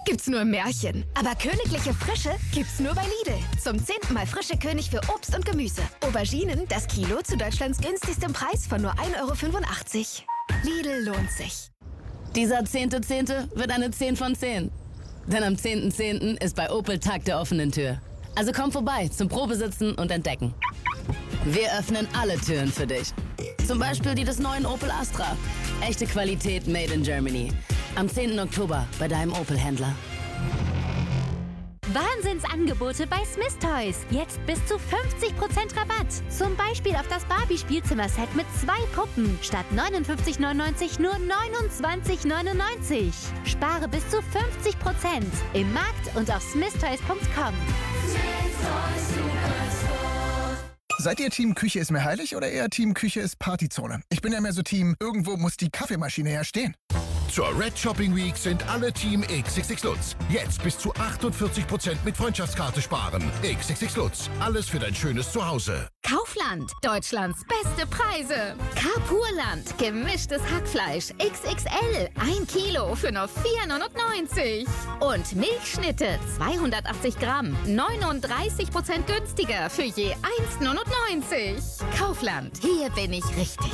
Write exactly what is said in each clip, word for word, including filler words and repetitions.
gibt's nur im Märchen. Aber königliche Frische gibt's nur bei Lidl. Zum zehnten Mal frische König für Obst und Gemüse. Auberginen, das Kilo zu Deutschlands günstigstem Preis von nur ein Euro fünfundachtzig. Lidl lohnt sich. Dieser zehnte Zehnte wird eine zehn von zehn. Denn am zehnten Zehnten ist bei Opel Tag der offenen Tür. Also komm vorbei zum Probesitzen und Entdecken. Wir öffnen alle Türen für dich. Zum Beispiel die des neuen Opel Astra. Echte Qualität made in Germany. Am zehnten Oktober bei deinem Opel-Händler. Wahnsinnsangebote bei Smith Toys. Jetzt bis zu fünfzig Prozent Rabatt. Zum Beispiel auf das Barbie-Spielzimmer-Set mit zwei Puppen. Statt neunundfünfzig neunundneunzig nur neunundzwanzig neunundneunzig. Spare bis zu fünfzig Prozent im Markt und auf smith toys punkt com. Seid ihr Team Küche ist mir heilig oder eher Team Küche ist Partyzone? Ich bin ja mehr so Team, irgendwo muss die Kaffeemaschine ja stehen. Zur Red Shopping Week sind alle Team X X X Lutz. Jetzt bis zu achtundvierzig Prozent mit Freundschaftskarte sparen. X X X Lutz. Alles für dein schönes Zuhause. Kaufland, Deutschlands beste Preise. Carpurland, gemischtes Hackfleisch X X L, ein Kilo für nur vier neunundneunzig. Und Milchschnitte, zweihundertachtzig Gramm, neununddreißig Prozent günstiger für je eins neunundneunzig. Kaufland, hier bin ich richtig.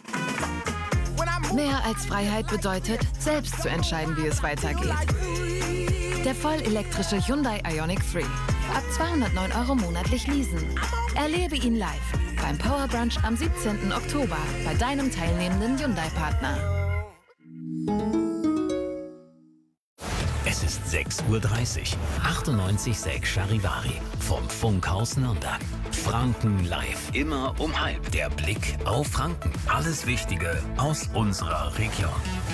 Mehr als Freiheit bedeutet, selbst zu entscheiden, wie es weitergeht. Der vollelektrische Hyundai Ioniq drei. Ab zweihundertneun Euro monatlich leasen. Erlebe ihn live beim Power Brunch am siebzehnten Oktober bei deinem teilnehmenden Hyundai-Partner. Es ist sechs Uhr dreißig. achtundneunzig Komma sechs Charivari vom Funkhaus Nürnberg. Franken live. Immer um halb. Der Blick auf Franken. Alles Wichtige aus unserer Region.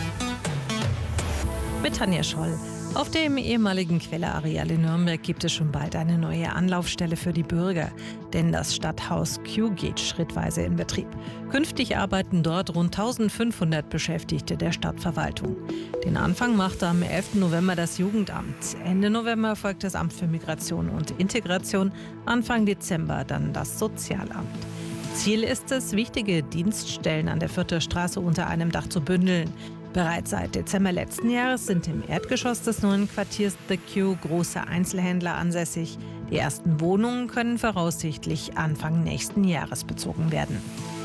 Mit Tanja Scholl. Auf dem ehemaligen Quelleareal in Nürnberg gibt es schon bald eine neue Anlaufstelle für die Bürger. Denn das Stadthaus Q geht schrittweise in Betrieb. Künftig arbeiten dort rund eintausendfünfhundert Beschäftigte der Stadtverwaltung. Den Anfang machte am elften November das Jugendamt. Ende November folgt das Amt für Migration und Integration. Anfang Dezember dann das Sozialamt. Ziel ist es, wichtige Dienststellen an der Fürther Straße unter einem Dach zu bündeln. Bereits seit Dezember letzten Jahres sind im Erdgeschoss des neuen Quartiers The Q große Einzelhändler ansässig. Die ersten Wohnungen können voraussichtlich Anfang nächsten Jahres bezogen werden.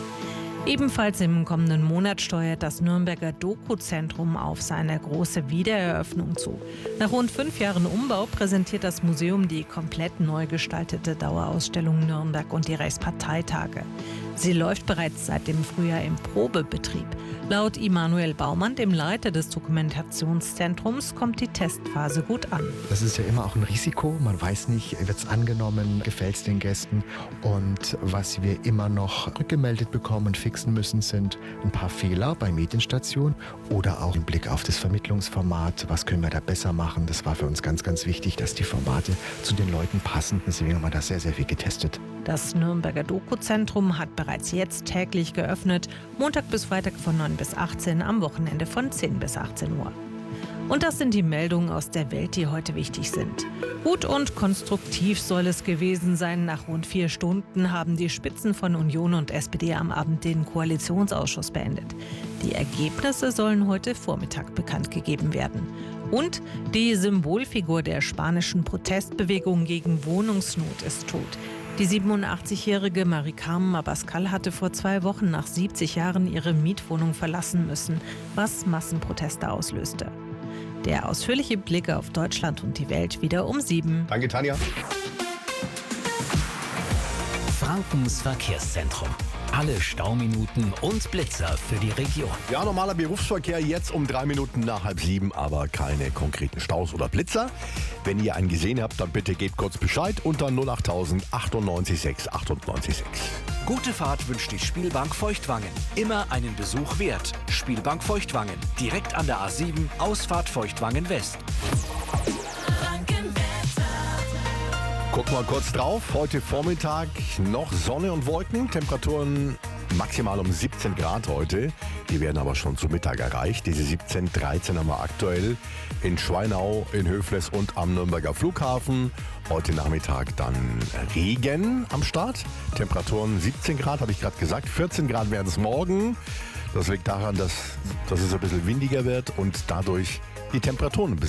Ebenfalls im kommenden Monat steuert das Nürnberger Doku-Zentrum auf seine große Wiedereröffnung zu. Nach rund fünf Jahren Umbau präsentiert das Museum die komplett neu gestaltete Dauerausstellung Nürnberg und die Reichsparteitage. Sie läuft bereits seit dem Frühjahr im Probebetrieb. Laut Immanuel Baumann, dem Leiter des Dokumentationszentrums, kommt die Testphase gut an. Das ist ja immer auch ein Risiko. Man weiß nicht, wird es angenommen, gefällt es den Gästen. Und was wir immer noch rückgemeldet bekommen und fixen müssen, sind ein paar Fehler bei Medienstationen oder auch im Blick auf das Vermittlungsformat. Was können wir da besser machen? Das war für uns ganz, ganz wichtig, dass die Formate zu den Leuten passen. Deswegen haben wir da sehr, sehr viel getestet. Das Nürnberger Doku-Zentrum hat bereits jetzt täglich geöffnet. Montag bis Freitag von neun bis achtzehn, am Wochenende von zehn bis achtzehn Uhr. Und das sind die Meldungen aus der Welt, die heute wichtig sind. Gut und konstruktiv soll es gewesen sein. Nach rund vier Stunden haben die Spitzen von Union und S P D am Abend den Koalitionsausschuss beendet. Die Ergebnisse sollen heute Vormittag bekannt gegeben werden. Und die Symbolfigur der spanischen Protestbewegung gegen Wohnungsnot ist tot. Die siebenundachtzigjährige Marie Carmen Abascal hatte vor zwei Wochen nach siebzig Jahren ihre Mietwohnung verlassen müssen, was Massenproteste auslöste. Der ausführliche Blick auf Deutschland und die Welt wieder um sieben. Danke, Tanja. Frankens Verkehrszentrum. Alle Stauminuten und Blitzer für die Region. Ja, normaler Berufsverkehr jetzt um drei Minuten nach halb sieben, aber keine konkreten Staus oder Blitzer. Wenn ihr einen gesehen habt, dann bitte gebt kurz Bescheid unter null acht null null neun acht sechs acht sechs. Gute Fahrt wünscht die Spielbank Feuchtwangen. Immer einen Besuch wert. Spielbank Feuchtwangen. Direkt an der A sieben, Ausfahrt Feuchtwangen West. Gucken wir kurz drauf. Heute Vormittag noch Sonne und Wolken. Temperaturen maximal um siebzehn Grad heute. Die werden aber schon zu Mittag erreicht. Diese siebzehn, dreizehn haben wir aktuell in Schweinau, in Höfles und am Nürnberger Flughafen. Heute Nachmittag dann Regen am Start. Temperaturen siebzehn Grad, habe ich gerade gesagt. vierzehn Grad werden es morgen. Das liegt daran, dass, dass es ein bisschen windiger wird und dadurch die Temperaturen ein bisschen